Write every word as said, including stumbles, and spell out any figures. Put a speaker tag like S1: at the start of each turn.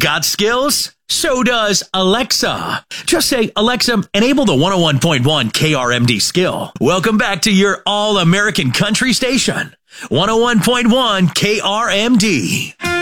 S1: Got skills? So does Alexa. Just say, Alexa, enable the one oh one point one K R M D skill. Welcome back to your all-American country station, one oh one point one K R M D.